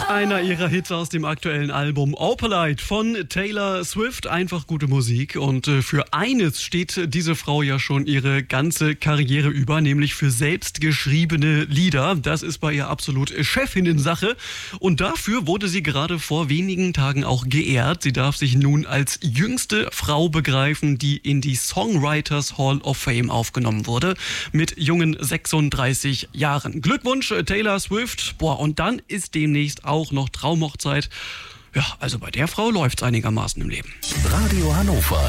Einer ihrer Hits aus dem aktuellen Album Opalite von Taylor Swift. Einfach gute Musik. Und für eines steht diese Frau ja schon ihre ganze Karriere über, nämlich für selbstgeschriebene Lieder. Das ist bei ihr absolut Chefinnen-Sache. Und dafür wurde sie gerade vor wenigen Tagen auch geehrt. Sie darf sich nun als jüngste Frau begreifen, die in die Songwriters Hall of Fame aufgenommen wurde. Mit jungen 36 Jahren. Glückwunsch, Taylor Swift. Und dann ist demnächst auch noch Traumhochzeit. Ja, also bei der Frau läuft's einigermaßen im Leben. Radio Hannover